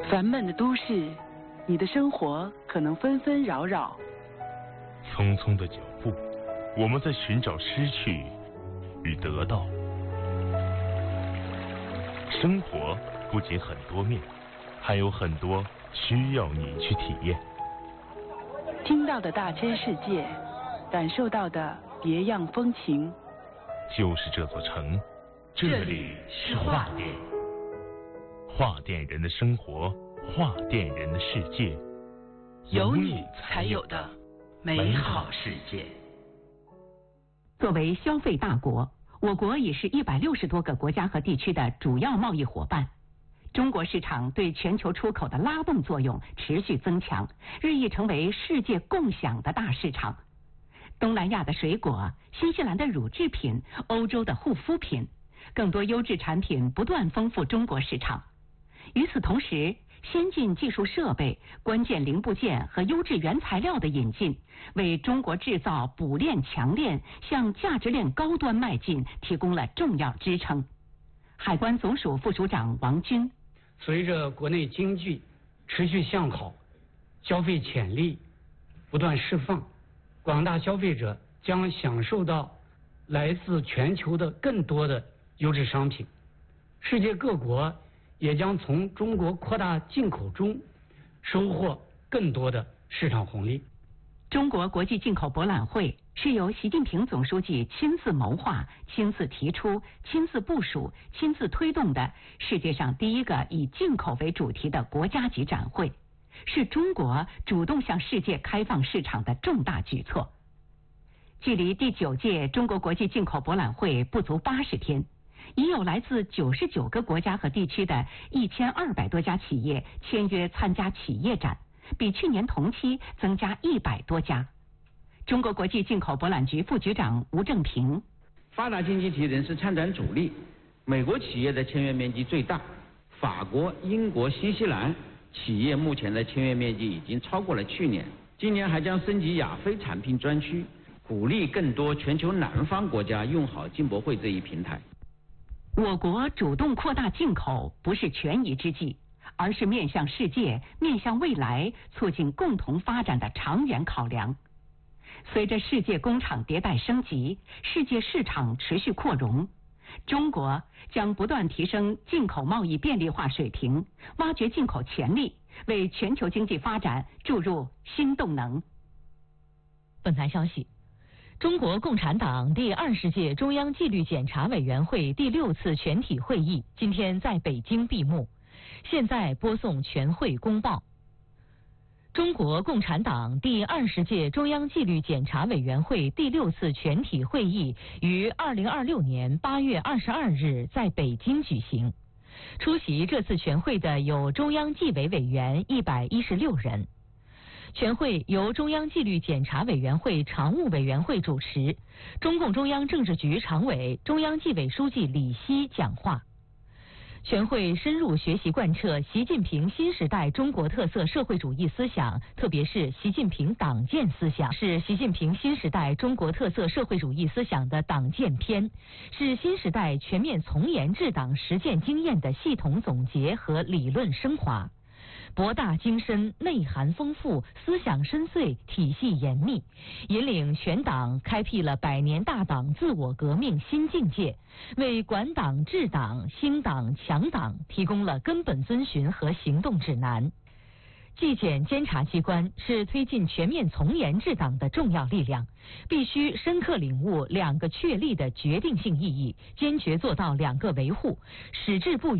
烦闷的都市，你的生活可能纷纷扰扰。 匆匆的脚步，我们在寻找失去与得到。生活不仅很多面，还有很多需要你去体验。 听到的大千世界，感受到的别样风情。 就是这座城，这里是画店。画店人的生活，画店人的世界， 有你才有的美好世界。 作为消费大国，我国已是160多个国家和地区的主要贸易伙伴。中国市场对全球出口的拉动作用持续增强，日益成为世界共享的大市场。东南亚的水果，新西兰的乳制品，欧洲的护肤品，更多优质产品不断丰富中国市场。与此同时，先进技术设备、关键零部件和优质原材料的引进，为中国制造补链强链向价值链高端迈进提供了重要支撑。海关总署副署长王军： 随着国内经济持续向好，消费潜力不断释放，广大消费者将享受到来自全球的更多的优质商品，世界各国也将从中国扩大进口中收获更多的市场红利。 中国国际进口博览会是由习近平总书记亲自谋划、亲自提出、亲自部署、亲自推动的世界上第一个以进口为主题的国家级展会，是中国主动向世界开放市场的重大举措。距离第9届中国国际进口博览会不足80天，已有来自99个国家和地区的1200多家企业签约参加企业展，比去年同期增加100多家。中国国际进口博览局副局长吴正平： 发达经济体仍是参展主力，美国企业的签约面积最大，法国、英国、新西兰企业目前的签约面积已经超过了去年，今年还将升级亚非产品专区，鼓励更多全球南方国家用好进博会这一平台。 我国主动扩大进口不是权宜之计，而是面向世界、面向未来，促进共同发展的长远考量。随着世界工厂迭代升级，世界市场持续扩容，中国将不断提升进口贸易便利化水平，挖掘进口潜力，为全球经济发展注入新动能。 本台消息，中国共产党第20届中央纪律检查委员会第6次全体会议今天在北京闭幕。现在播送全会公报。中国共产党第20届中央纪律检查委员会第6次全体会议于2026年8月22日在北京举行。出席这次全会的有中央纪委委员116人。全会由中央纪律检查委员会常务委员会主持，中共中央政治局常委、中央纪委书记李希讲话。全会深入学习贯彻习近平新时代中国特色社会主义思想，特别是习近平党建思想，是习近平新时代中国特色社会主义思想的党建篇，是新时代全面从严治党实践经验的系统总结和理论升华。博大精深，内涵丰富，思想深邃，体系严密，引领全党开辟了100年大党自我革命新境界，为管党治党兴党强党提供了根本遵循和行动指南。纪检监察机关是推进全面从严治党的重要力量，必须深刻领悟2个确立的决定性意义，坚决做到2个维护，矢志不渝